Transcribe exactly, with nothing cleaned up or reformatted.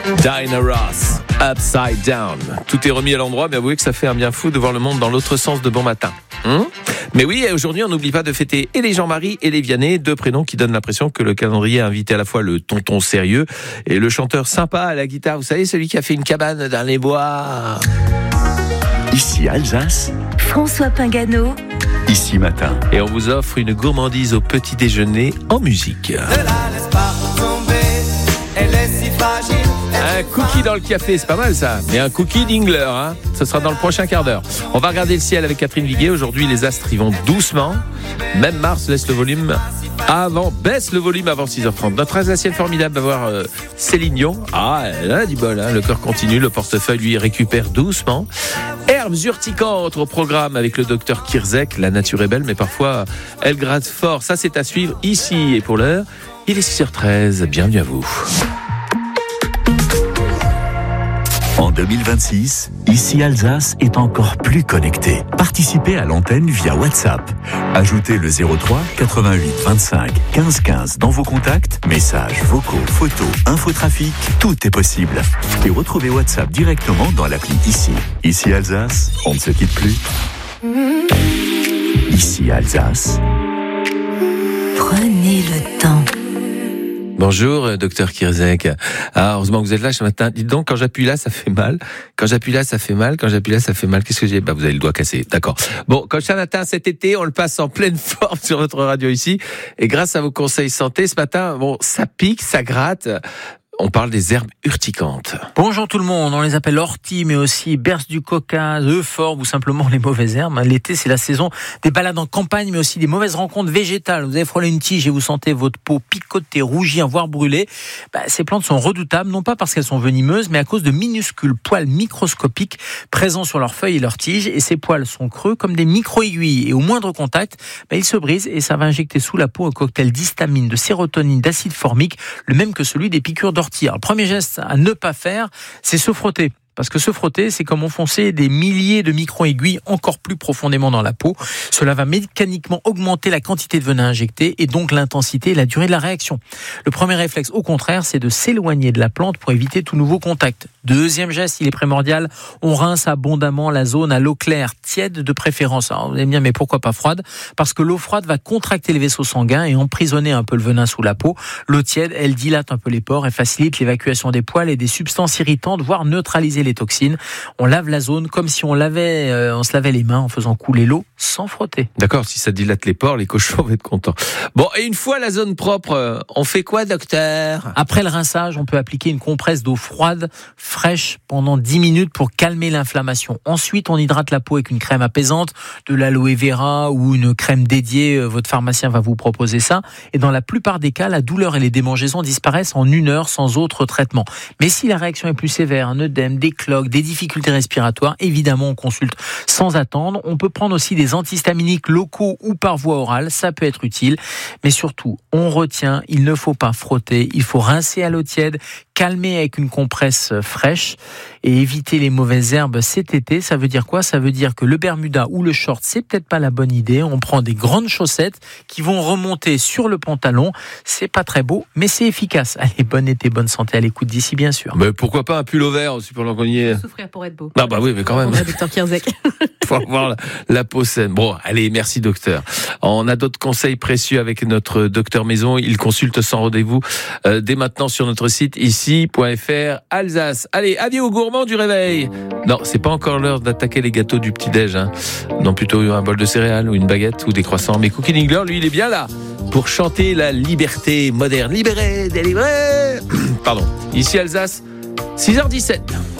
Diana Ross, Upside Down. Tout est remis à l'endroit, mais avouez que ça fait un bien fou de voir le monde dans l'autre sens de bon matin. Hum mais oui, aujourd'hui, on n'oublie pas de fêter et les Jean-Marie et les Vianney, deux prénoms qui donnent l'impression que le calendrier a invité à la fois le tonton sérieux et le chanteur sympa à la guitare. Vous savez, celui qui a fait une cabane dans les bois. Ici Alsace, François Pingano. Ici Matin. Et on vous offre une gourmandise au petit déjeuner en musique. Ne la laisse pas tomber, elle est si fragile. Un cookie dans le café, c'est pas mal ça. Mais un cookie d'Ingler, hein. Ce sera dans le prochain quart d'heure. On va regarder le ciel avec Catherine Viguier. Aujourd'hui, les astres y vont doucement. Même Mars laisse le volume avant, baisse le volume avant six heures trente. Notre Alsacienne formidable va voir euh, Céline Dion. Ah, elle a du bol, hein. Le cœur continue, le portefeuille lui récupère doucement. Herbes urticantes au programme avec le docteur Kirzek. La nature est belle, mais parfois elle gratte fort. Ça, c'est à suivre ici. Et pour l'heure, il est six heures treize. Bienvenue à vous. En deux mille vingt-six, Ici Alsace est encore plus connecté. Participez à l'antenne via WhatsApp. Ajoutez le zéro trois quatre-vingt-huit vingt-cinq quinze quinze dans vos contacts. Messages, vocaux, photos, infotrafic, tout est possible. Et retrouvez WhatsApp directement dans l'appli Ici. Ici Alsace, on ne se quitte plus. Ici Alsace. Prenez le temps. Bonjour, docteur Kirzek. Ah, heureusement que vous êtes là ce matin. Dites donc, quand j'appuie là, ça fait mal. Quand j'appuie là, ça fait mal. Quand j'appuie là, ça fait mal. Qu'est-ce que j'ai ? Bah, vous avez le doigt cassé. D'accord. Bon, comme chaque matin cet été, on le passe en pleine forme sur votre radio ici. Et grâce à vos conseils santé, ce matin, bon, ça pique, ça gratte. On parle des herbes urticantes. Bonjour tout le monde, on les appelle orties, mais aussi berce du Caucase, euphorbes ou simplement les mauvaises herbes. L'été, c'est la saison des balades en campagne, mais aussi des mauvaises rencontres végétales. Vous avez frôlé une tige et vous sentez votre peau picoter, rougir, voire brûler. Bah, ces plantes sont redoutables, non pas parce qu'elles sont venimeuses, mais à cause de minuscules poils microscopiques présents sur leurs feuilles et leurs tiges. Et ces poils sont creux comme des micro-aiguilles. Et au moindre contact, bah, ils se brisent et ça va injecter sous la peau un cocktail d'histamine, de sérotonine, d'acide formique, le même que celui des piqûres d'ortie. Alors, le premier geste à ne pas faire, c'est se frotter. Parce que se frotter, c'est comme enfoncer des milliers de micro-aiguilles encore plus profondément dans la peau. Cela va mécaniquement augmenter la quantité de venin injecté et donc l'intensité et la durée de la réaction. Le premier réflexe, au contraire, c'est de s'éloigner de la plante pour éviter tout nouveau contact. Deuxième geste, il est primordial, on rince abondamment la zone à l'eau claire, tiède de préférence. Alors vous allez me dire, mais pourquoi pas froide ? Parce que l'eau froide va contracter les vaisseaux sanguins et emprisonner un peu le venin sous la peau. L'eau tiède, elle dilate un peu les pores et facilite l'évacuation des poils et des substances irritantes, voire neutraliser les toxines. On lave la zone comme si on lavait, euh, on se lavait les mains en faisant couler l'eau sans frotter. D'accord, si ça dilate les pores, les cochons vont être contents. Bon, et une fois la zone propre, euh, on fait quoi, docteur ? Après le rinçage, on peut appliquer une compresse d'eau froide, fraîche, pendant dix minutes pour calmer l'inflammation. Ensuite, on hydrate la peau avec une crème apaisante, de l'aloe vera ou une crème dédiée. Votre pharmacien va vous proposer ça. Et dans la plupart des cas, la douleur et les démangeaisons disparaissent en une heure sans autre traitement. Mais si la réaction est plus sévère, un œdème, des cloques, des difficultés respiratoires, évidemment, on consulte sans attendre. On peut prendre aussi des antihistaminiques locaux ou par voie orale, ça peut être utile. Mais surtout, on retient, il ne faut pas frotter, il faut rincer à l'eau tiède, calmer avec une compresse fraîche et éviter les mauvaises herbes cet été. Ça veut dire quoi ? Ça veut dire que le bermuda ou le short, c'est peut-être pas la bonne idée. On prend des grandes chaussettes qui vont remonter sur le pantalon. C'est pas très beau, mais c'est efficace. Allez, bon été, bonne santé à l'écoute d'ici, bien sûr. Mais pourquoi pas un pull vert aussi pour l'enconnier ? Souffrir pour être beau. Ah bah oui, mais quand même. Docteur Kirzek. Faut avoir la, la peau saine. Bon, allez, merci docteur. On a d'autres conseils précieux avec notre docteur maison. Il consulte sans rendez-vous euh, dès maintenant sur notre site ici point f r Alsace. Allez, avis aux gourmands du réveil. Non, c'est pas encore l'heure d'attaquer les gâteaux du petit-déj. Hein. Non, plutôt un bol de céréales ou une baguette ou des croissants. Mais Cookie Dingler, lui, il est bien là pour chanter la liberté moderne. Libéré, délivré. Pardon. Ici Alsace, six heures dix-sept.